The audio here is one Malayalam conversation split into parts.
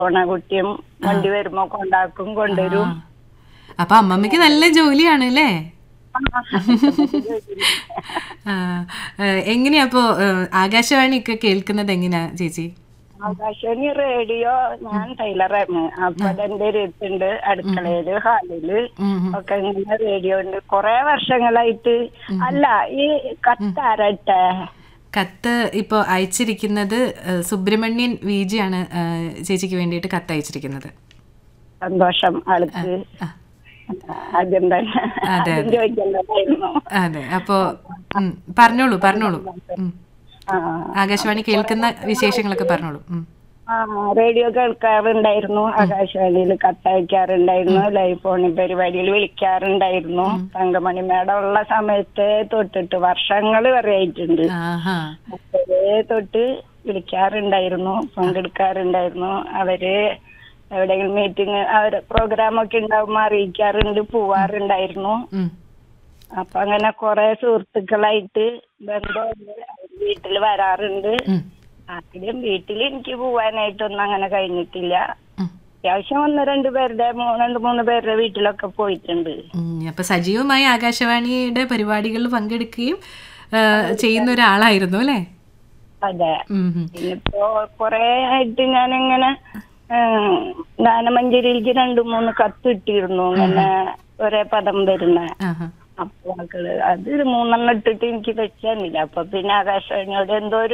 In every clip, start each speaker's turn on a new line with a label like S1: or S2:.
S1: പോണ കുട്ടിയും വണ്ടി വരുമ്പോ കൊണ്ടാക്കും കൊണ്ടുവരും.
S2: അപ്പൊ അമ്മമ്മക്ക് നല്ല ജോലിയാണ് അല്ലേ? ആ, എങ്ങനെയാ അപ്പോ ആകാശവാണി ഒക്കെ കേൾക്കുന്നത് എങ്ങനെയാ ചേച്ചി?
S1: ആകാശവാണി റേഡിയോ, ഞാൻ ടൈലറാണ്. അപ്പൊ അതെന്റെ ഒരു ഇതുണ്ട്, അടുക്കളയില് ഹാളില് ഒക്കെ ഇങ്ങനെ റേഡിയോ ഉണ്ട് കൊറേ വർഷങ്ങളായിട്ട്. അല്ല, ഈ കത്താരട്ടെ
S2: കത്ത് ഇപ്പോ അയച്ചിരിക്കുന്നത് സുബ്രഹ്മണ്യൻ VG ആണ് ചേച്ചിക്ക് വേണ്ടിയിട്ട് കത്ത് അയച്ചിരിക്കുന്നത്.
S1: സന്തോഷം ആൾക്ക്. ആദ്യം തന്നെ ചോദിക്കണ്ടായിരുന്നു.
S2: അതെ, അപ്പോ പറഞ്ഞോളൂ പറഞ്ഞോളൂ. ആകാശവാണി കേൾക്കുന്ന വിശേഷങ്ങളൊക്കെ പറഞ്ഞോളൂ.
S1: റേഡിയോ കേൾക്കാറുണ്ടായിരുന്നു, ആകാശവാണിയിൽ കത്തയക്കാറുണ്ടായിരുന്നു, ലൈവ് ഫോണിൽ പരിപാടിയിൽ വിളിക്കാറുണ്ടായിരുന്നു. തങ്കമണി മേഡം ഉള്ള സമയത്തെ തൊട്ടിട്ട് വർഷങ്ങൾ വരെ ആയിട്ടുണ്ട്. അപ്പോഴേ തൊട്ട് വിളിക്കാറുണ്ടായിരുന്നു, പങ്കെടുക്കാറുണ്ടായിരുന്നു. അവര് എവിടെയെങ്കിലും മീറ്റിംഗ് പ്രോഗ്രാമൊക്കെ ഉണ്ടാവുമ്പോ അറിയിക്കാറുണ്ട്, പോവാറുണ്ടായിരുന്നു. അപ്പൊ അങ്ങനെ കൊറേ സുഹൃത്തുക്കളായിട്ട് ബന്ധമുണ്ട്. വീട്ടിൽ വരാറുണ്ട്. ആദ്യം വീട്ടിൽ എനിക്ക് പോവാനായിട്ടൊന്നും അങ്ങനെ കഴിഞ്ഞിട്ടില്ല. അത്യാവശ്യം 1-2 പേരുടെ 2-3 പേരുടെ വീട്ടിലൊക്കെ പോയിട്ടുണ്ട്.
S2: അപ്പൊ സജീവമായി ആകാശവാണിയുടെ പരിപാടികളിൽ പങ്കെടുക്കുകയും ചെയ്യുന്ന ഒരാളായിരുന്നു അല്ലേ?
S1: അതെ. ഇനിയിപ്പോ കൊറേ ആയിട്ട് ഞാനിങ്ങനെ ഗാനമഞ്ജരിയിലേക്ക് 2-3 കത്ത് ഇട്ടിരുന്നു, ഇങ്ങനെ ഒരേ പദം വരുന്ന. അപ്പൊ അത് 3 ഇട്ടിട്ട് എനിക്ക് വെച്ചാന്നില്ല. അപ്പൊ പിന്നെ ആകാശവാണിയോട് എന്തോ ഒരു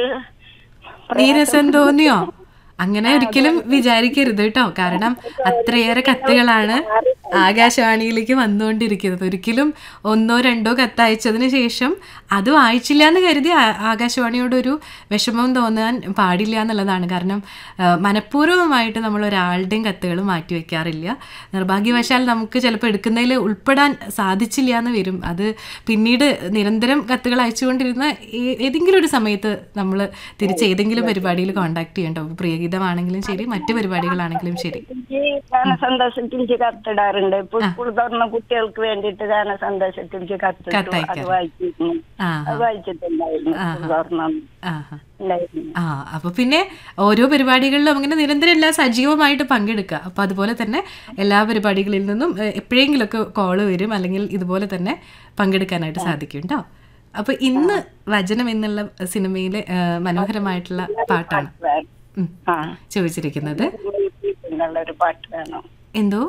S2: രസം തോന്നിയോ? അങ്ങനെ ഒരിക്കലും വിചാരിക്കരുത് കേട്ടോ. കാരണം അത്രയേറെ കത്തുകളാണ് ആകാശവാണിയിലേക്ക് വന്നുകൊണ്ടിരിക്കുന്നത്. ഒരിക്കലും 1-2 കത്ത് അയച്ചതിന് ശേഷം അത് വായിച്ചില്ല എന്ന് കരുതി ആകാശവാണിയോടൊരു വിഷമം തോന്നാൻ പാടില്ല എന്നുള്ളതാണ്. കാരണം മനഃപൂർവ്വമായിട്ട് നമ്മൾ ഒരാളുടെയും കത്തുകൾ മാറ്റിവെക്കാറില്ല. നിർഭാഗ്യവശാൽ നമുക്ക് ചിലപ്പോൾ എടുക്കുന്നതിൽ ഉൾപ്പെടാൻ സാധിച്ചില്ല എന്ന് വരും. അത് പിന്നീട് നിരന്തരം കത്തുകൾ അയച്ചുകൊണ്ടിരുന്ന ഏതെങ്കിലും ഒരു സമയത്ത് നമ്മൾ തിരിച്ച് ഏതെങ്കിലും പരിപാടിയിൽ കോൺടാക്ട് ചെയ്യണ്ടാവും. പ്രിയഗീതമാണെങ്കിലും ശരി, മറ്റു പരിപാടികളാണെങ്കിലും ശരി.
S1: ഗാനസന്ദേശത്തിലേക്ക് കത്തിടാറുണ്ട്. ഇപ്പൊ സ്കൂൾ തുറന്ന കുട്ടികൾക്ക് വേണ്ടിയിട്ട് ഗാനസന്ദേശത്തിലേക്ക് കത്തിട്ടു, അത് വായിച്ചിട്ടുണ്ടായിരുന്നു.
S2: അപ്പൊ പിന്നെ ഓരോ പരിപാടികളിലും അങ്ങനെ നിരന്തരം എല്ലാം സജീവമായിട്ട് പങ്കെടുക്കുക. അപ്പൊ അതുപോലെ തന്നെ എല്ലാ പരിപാടികളിൽ നിന്നും എപ്പോഴെങ്കിലുമൊക്കെ കോള് വരും, അല്ലെങ്കിൽ ഇതുപോലെ തന്നെ പങ്കെടുക്കാനായിട്ട് സാധിക്കും കേട്ടോ. അപ്പൊ ഇന്ന് വചനം എന്നുള്ള സിനിമയിലെ മനോഹരമായിട്ടുള്ള പാട്ടാണ് ചോദിച്ചിരിക്കുന്നത്. എന്തോ?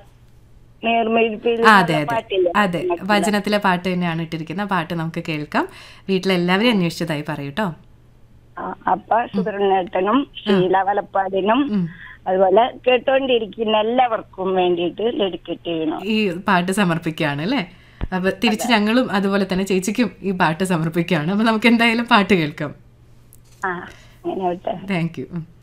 S2: അതെ അതെ അതെ, വചനത്തിലെ പാട്ട് തന്നെയാണ് ഇട്ടിരിക്കുന്നത്. പാട്ട് നമുക്ക് കേൾക്കാം. വീട്ടിലെല്ലാവരും അന്വേഷിച്ചതായി പറയൂട്ടോ.
S1: അപ്പൊ സുബ്രഹ്മണ്യേട്ടനും ഷീല വലപ്പാടിനും അതുപോലെ കേട്ടോണ്ടിരിക്കുന്ന എല്ലാവർക്കും വേണ്ടിയിട്ട് ഡെഡിക്കേറ്റ് ചെയ്യണം.
S2: ഈ പാട്ട് സമർപ്പിക്കുകയാണ് അല്ലേ? അപ്പൊ തിരിച്ച് ഞങ്ങളും അതുപോലെ തന്നെ ചേച്ചിക്കും ഈ പാട്ട് സമർപ്പിക്കുകയാണ്. അപ്പൊ നമുക്ക് എന്തായാലും പാട്ട് കേൾക്കാം.
S1: Thank
S2: you.